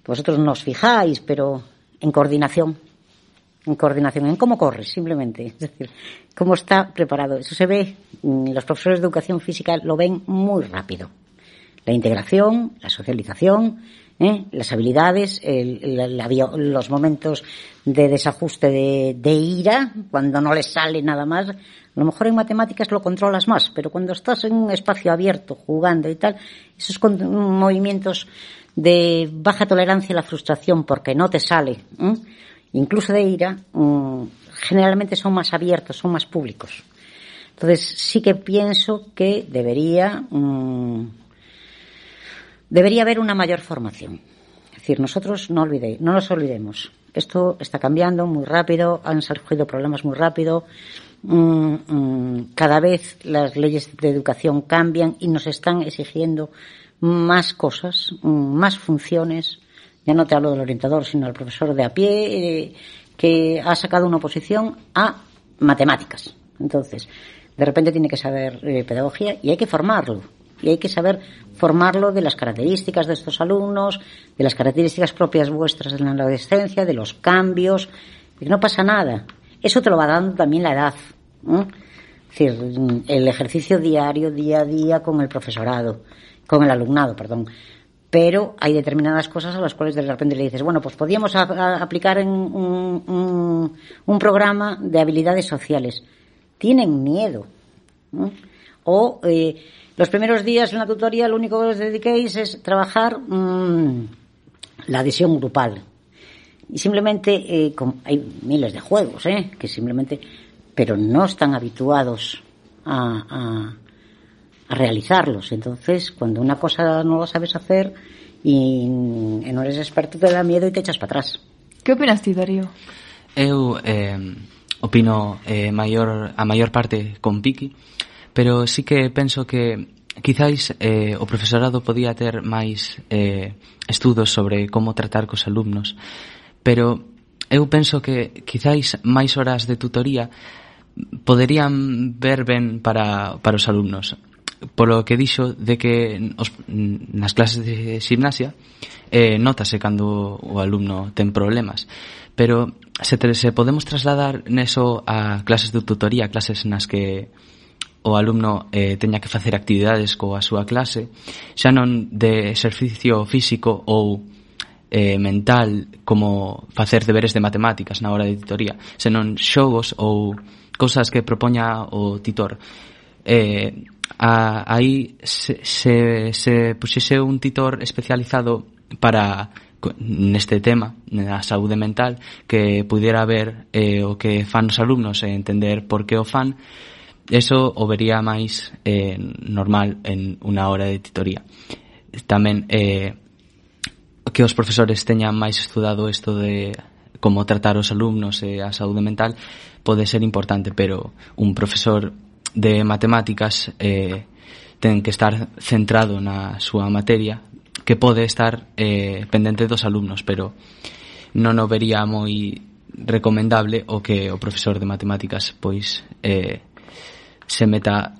vosotros no os fijáis, pero en coordinación, en cómo corres, simplemente. Es decir, cómo está preparado. Eso se ve, los profesores de educación física lo ven muy rápido. La integración, la socialización, las habilidades, los momentos de desajuste de ira, cuando no les sale nada más. A lo mejor en matemáticas lo controlas más, pero cuando estás en un espacio abierto, jugando y tal, esos movimientos de baja tolerancia a la frustración porque no te sale, incluso de ira, generalmente son más abiertos, son más públicos. Entonces sí que pienso que debería haber una mayor formación. Es decir, nosotros no nos olvidemos. Esto está cambiando muy rápido, han surgido problemas muy rápido. Cada vez las leyes de educación cambian y nos están exigiendo más cosas, más funciones. Ya no te hablo del orientador, sino del profesor de a pie que ha sacado una oposición a matemáticas. Entonces, de repente tiene que saber pedagogía y hay que formarlo. Y hay que saber formarlo de las características de estos alumnos, de las características propias vuestras en la adolescencia, de los cambios, de que no pasa nada. Eso te lo va dando también la edad. Es decir, el ejercicio diario, día a día con el profesorado, con el alumnado, perdón. Pero hay determinadas cosas a las cuales de repente le dices, bueno, pues podíamos aplicar en un programa de habilidades sociales. Tienen miedo. O los primeros días en la tutoría lo único que os dediquéis es trabajar la adhesión grupal. Y simplemente hay miles de juegos, que simplemente, pero no están habituados a realizarlos. Entonces, cuando una cosa no la sabes hacer y no eres experto, te da miedo y te echas para atrás. Que opinas ti, Darío? Eu opino a maior parte con Vicky, pero sí que penso que quizáis o profesorado podía ter máis estudos sobre como tratar cos alumnos, pero eu penso que quizáis máis horas de tutoría poderían ver ben para os alumnos. Polo que dixo de que nas clases de gimnasia notase cando o alumno ten problemas, pero se podemos trasladar neso a clases de tutoría, clases nas que o alumno teña que facer actividades coa súa clase, xa non de exercicio físico ou mental como facer deberes de matemáticas na hora de tutoría, senón xogos ou cousas que propoña o titor. Aí se puxese un titor especializado para neste tema, na saúde mental, que pudiera ver o que fan os alumnos e entender por que o fan, eso o vería máis normal en unha hora de tutoría. Tamén que os profesores teñan máis estudado isto de como tratar os alumnos e a saúde mental pode ser importante, pero un profesor de matemáticas ten que estar centrado na súa materia, que pode estar pendente dos alumnos, pero non o vería moi recomendable o que o profesor de matemáticas pois se meta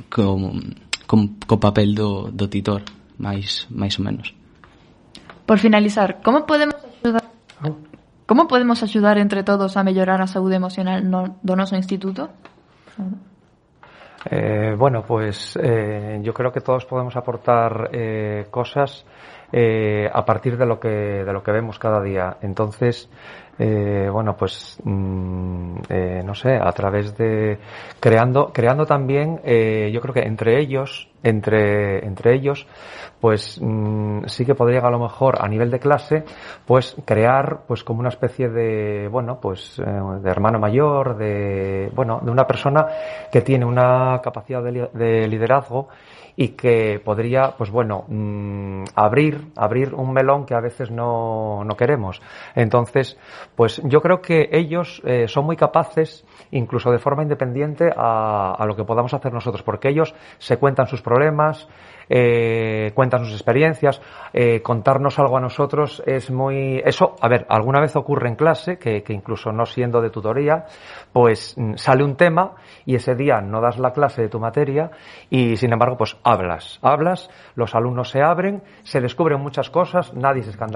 co papel do titor, máis ou menos. Por finalizar, como podemos axudar entre todos a mellorar a saúde emocional do noso instituto? Bueno, pues yo creo que todos podemos aportar cosas a partir de lo que vemos cada día. Entonces, bueno, pues no sé, a través de creando también, yo creo que entre ellos, pues sí que podrían a lo mejor a nivel de clase, pues crear pues como una especie de, bueno, pues de hermano mayor, de una persona que tiene una capacidad de liderazgo y que podría, pues bueno, abrir un melón que a veces no queremos. Entonces, pues yo creo que ellos son muy capaces, incluso de forma independiente a lo que podamos hacer nosotros, porque ellos se cuentan sus problemas, cuentan sus experiencias, contarnos algo a nosotros es muy... Eso, a ver, alguna vez ocurre en clase, que incluso no siendo de tutoría, pues sale un tema y ese día no das la clase de tu materia y sin embargo pues hablas, los alumnos se abren, se descubren muchas cosas, nadie se escandaliza.